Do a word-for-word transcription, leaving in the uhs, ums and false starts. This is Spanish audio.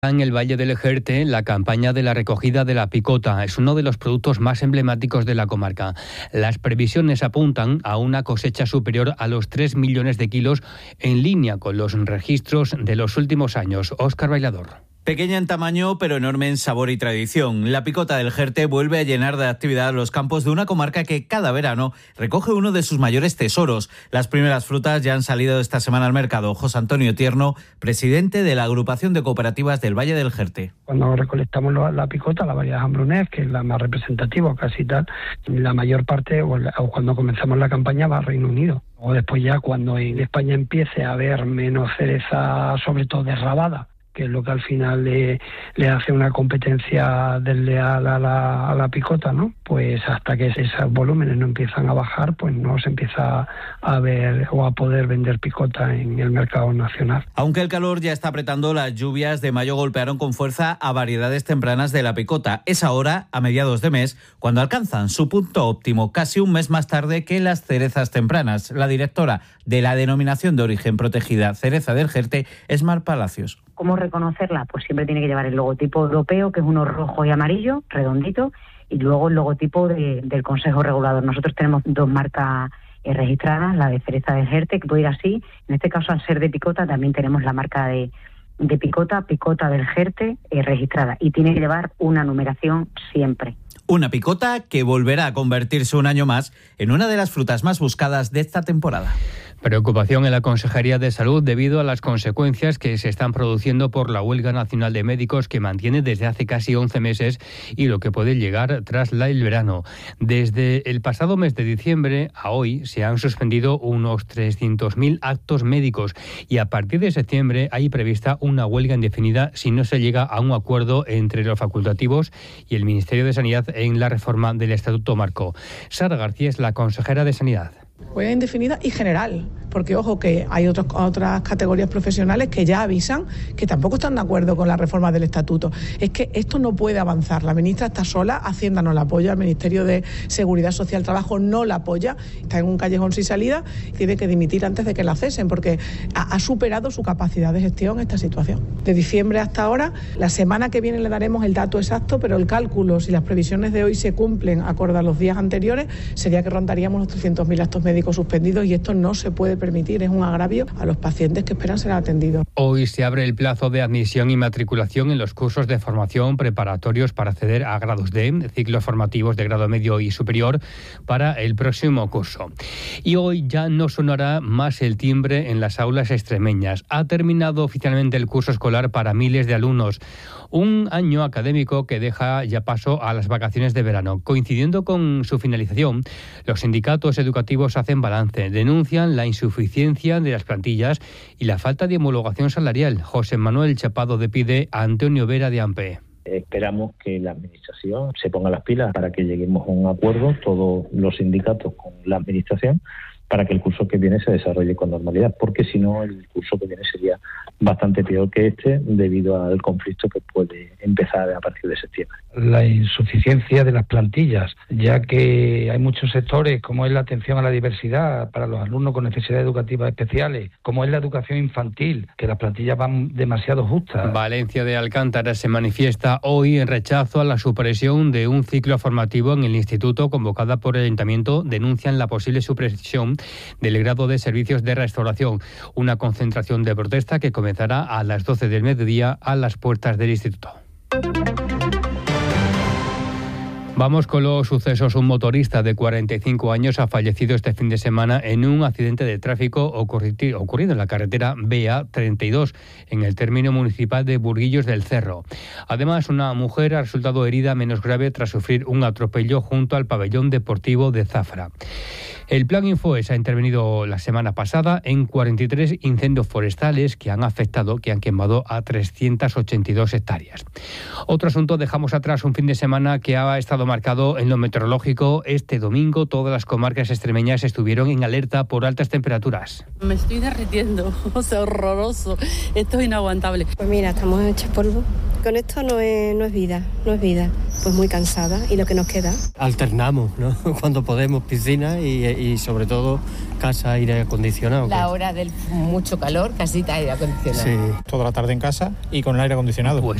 En el Valle del Jerte, la campaña de la recogida de la picota es uno de los productos más emblemáticos de la comarca. Las previsiones apuntan a una cosecha superior a los tres millones de kilos, en línea con los registros de los últimos años. Óscar Bailador. Pequeña en tamaño, pero enorme en sabor y tradición. La picota del Jerte vuelve a llenar de actividad los campos de una comarca que cada verano recoge uno de sus mayores tesoros. Las primeras frutas ya han salido esta semana al mercado. José Antonio Tierno, presidente de la agrupación de cooperativas del Valle del Jerte. Cuando recolectamos la picota, la variedad Ambronés, que es la más representativa, casi tal, la mayor parte, o cuando comenzamos la campaña, va a Reino Unido. O después ya cuando en España empiece a haber menos cereza, sobre todo desrabada, que es lo que al final le, le hace una competencia desleal a la, a la picota, ¿no? Pues hasta que esos volúmenes no empiezan a bajar, pues no se empieza a ver o a poder vender picota en el mercado nacional. Aunque el calor ya está apretando, las lluvias de mayo golpearon con fuerza a variedades tempranas de la picota. Es ahora, a mediados de mes, cuando alcanzan su punto óptimo, casi un mes más tarde que las cerezas tempranas. La directora de la denominación de origen protegida Cereza del Jerte es Mar Palacios. ¿Cómo reconocerla? Pues siempre tiene que llevar el logotipo europeo, que es uno rojo y amarillo, redondito, y luego el logotipo de, del Consejo Regulador. Nosotros tenemos dos marcas eh, registradas, la de Cereza del Jerte, que puede ir así. En este caso, al ser de picota, también tenemos la marca de, de picota, picota del Jerte, eh, registrada. Y tiene que llevar una numeración siempre. Una picota que volverá a convertirse un año más en una de las frutas más buscadas de esta temporada. Preocupación en la Consejería de Salud debido a las consecuencias que se están produciendo por la huelga nacional de médicos que mantiene desde hace casi once meses y lo que puede llegar tras la, el verano. Desde el pasado mes de diciembre a hoy se han suspendido unos trescientos mil actos médicos y a partir de septiembre hay prevista una huelga indefinida si no se llega a un acuerdo entre los facultativos y el Ministerio de Sanidad en la reforma del Estatuto Marco. Sara García es la consejera de Sanidad. Huelga indefinida y general, porque ojo que hay otros, otras categorías profesionales que ya avisan que tampoco están de acuerdo con la reforma del estatuto. Es que esto no puede avanzar. La ministra está sola, Hacienda no la apoya, el Ministerio de Seguridad Social y Trabajo no la apoya, está en un callejón sin salida, tiene que dimitir antes de que la cesen porque ha, ha superado su capacidad de gestión esta situación. De diciembre hasta ahora, la semana que viene le daremos el dato exacto, pero el cálculo, si las previsiones de hoy se cumplen acorde a los días anteriores, sería que rondaríamos los trescientos mil actos médicos suspendidos y esto no se puede permitir, es un agravio a los pacientes que esperan ser atendidos. Hoy se abre el plazo de admisión y matriculación en los cursos de formación preparatorios para acceder a grados D, ciclos formativos de grado medio y superior para el próximo curso. Y hoy ya no sonará más el timbre en las aulas extremeñas. Ha terminado oficialmente el curso escolar para miles de alumnos. Un año académico que deja ya paso a las vacaciones de verano. Coincidiendo con su finalización, los sindicatos educativos hacen balance, denuncian la insuficiencia de las plantillas y la falta de homologación salarial. José Manuel Chapado de Pide a Antonio Vera de AMPE. Esperamos que la Administración se ponga las pilas para que lleguemos a un acuerdo, todos los sindicatos con la Administración, para que el curso que viene se desarrolle con normalidad, porque si no el curso que viene sería bastante peor que este debido al conflicto que puede empezar a partir de septiembre. La insuficiencia de las plantillas, ya que hay muchos sectores como es la atención a la diversidad para los alumnos con necesidades educativas especiales, como es la educación infantil, que las plantillas van demasiado justas. Valencia de Alcántara se manifiesta hoy en rechazo a la supresión de un ciclo formativo en el instituto convocada por el Ayuntamiento. Denuncian la posible supresión del grado de servicios de restauración, una concentración de protesta que comenzará a las doce del mediodía a las puertas del instituto. Vamos con los sucesos. Un motorista de cuarenta y cinco años ha fallecido este fin de semana en un accidente de tráfico ocurrido en la carretera B A treinta y dos, en el término municipal de Burguillos del Cerro. Además, una mujer ha resultado herida menos grave tras sufrir un atropello junto al pabellón deportivo de Zafra. El Plan Infoes ha intervenido la semana pasada en cuarenta y tres incendios forestales que han afectado, que han quemado a trescientas ochenta y dos hectáreas. Otro asunto, dejamos atrás un fin de semana que ha estado marcado en lo meteorológico. Este domingo todas las comarcas extremeñas estuvieron en alerta por altas temperaturas. Me estoy derritiendo, o sea, horroroso. Esto es inaguantable. Pues mira, estamos hechos polvo Con esto no es, no es vida, no es vida. Pues muy cansada y lo que nos queda. Alternamos, ¿no? Cuando podemos, piscina y, y sobre todo casa, aire acondicionado. La hora del mucho calor, casita, aire acondicionado. Sí. Toda la tarde en casa y con el aire acondicionado. Pues